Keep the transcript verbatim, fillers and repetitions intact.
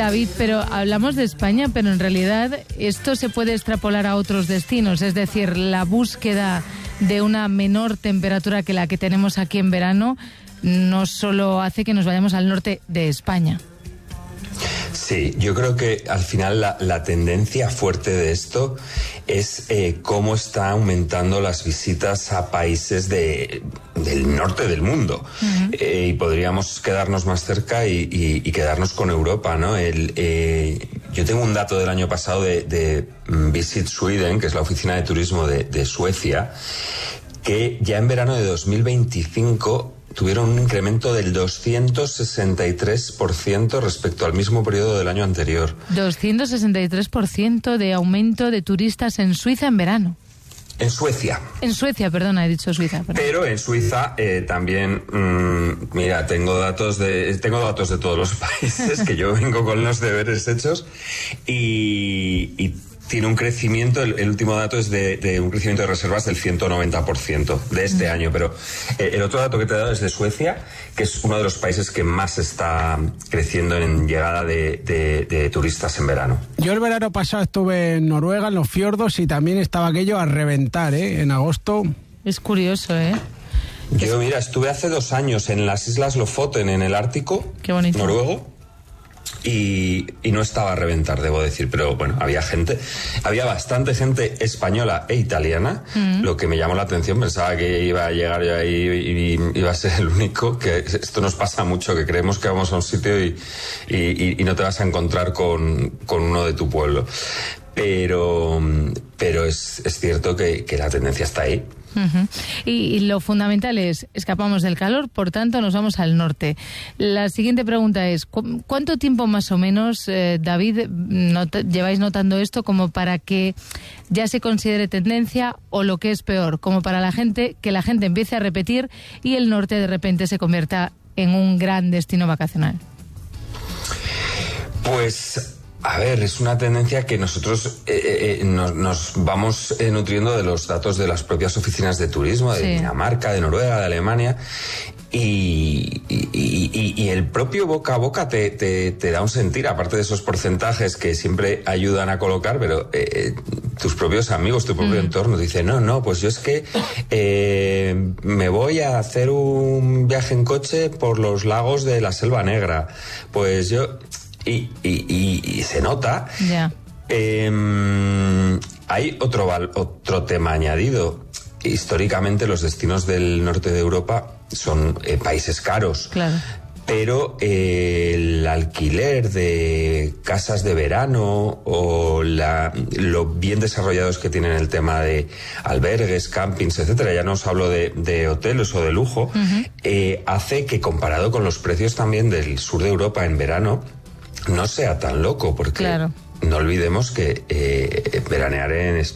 David, pero hablamos de España, pero en realidad esto se puede extrapolar a otros destinos, es decir, la búsqueda de una menor temperatura que la que tenemos aquí en verano no solo hace que nos vayamos al norte de España. Sí, yo creo que al final la, la tendencia fuerte de esto es eh, cómo está aumentando las visitas a países de, del norte del mundo. Uh-huh. Eh, y podríamos quedarnos más cerca y, y, y quedarnos con Europa, ¿no? El, eh, yo tengo un dato del año pasado de, de Visit Sweden, que es la oficina de turismo de, de Suecia, que ya en verano de dos mil veinticinco tuvieron un incremento del doscientos sesenta y tres por ciento respecto al mismo periodo del año anterior. doscientos sesenta y tres por ciento de aumento de turistas en Suiza en verano. En Suecia. En Suecia, perdona, he dicho Suiza. Perdón. Pero en Suiza eh, también, mmm, mira, tengo datos de tengo datos de todos los países, que yo vengo con los deberes hechos, y... y tiene un crecimiento, el, el último dato es de, de un crecimiento de reservas del ciento noventa por ciento de este mm. año, pero eh, el otro dato que te he dado es de Suecia, que es uno de los países que más está creciendo en llegada de, de, de turistas en verano. Yo el verano pasado estuve en Noruega, en los fiordos, y también estaba aquello a reventar, ¿eh? En agosto. Es curioso, ¿eh? Yo, mira, estuve hace dos años en las Islas Lofoten, en el Ártico. Qué bonito. Noruego. Y, y no estaba a reventar, debo decir, pero bueno, había gente, había bastante gente española e italiana, mm. lo que me llamó la atención. Pensaba que iba a llegar yo ahí y, y iba a ser el único, que esto nos pasa mucho, que creemos que vamos a un sitio y, y, y no te vas a encontrar con, con uno de tu pueblo. Pero, pero es, es cierto que, que la tendencia está ahí. Uh-huh. Y, y lo fundamental es, escapamos del calor, por tanto nos vamos al norte. La siguiente pregunta es, ¿cu- ¿cuánto tiempo más o menos, eh, David, not- lleváis notando esto como para que ya se considere tendencia, o lo que es peor, como para la gente, que la gente empiece a repetir y el norte de repente se convierta en un gran destino vacacional? Pues... a ver, es una tendencia que nosotros eh, eh, nos, nos vamos eh, nutriendo de los datos de las propias oficinas de turismo, de sí. Dinamarca, de Noruega, de Alemania, y, y, y, y el propio boca a boca te, te, te da un sentir, aparte de esos porcentajes que siempre ayudan a colocar, pero eh, tus propios amigos, tu propio mm. entorno dicen, no, no, pues yo es que eh, me voy a hacer un viaje en coche por los lagos de la Selva Negra, pues yo... Y, y, y, y se nota. Yeah. Eh, hay otro, otro tema añadido. Históricamente los destinos del norte de Europa son eh, países caros. Claro. Pero eh, el alquiler de casas de verano o la, lo bien desarrollados que tienen el tema de albergues, campings, etcétera, ya no os hablo de, de hoteles o de lujo, uh-huh. eh, hace que, comparado con los precios también del sur de Europa en verano, no sea tan loco, porque claro. no olvidemos que eh, veranear en,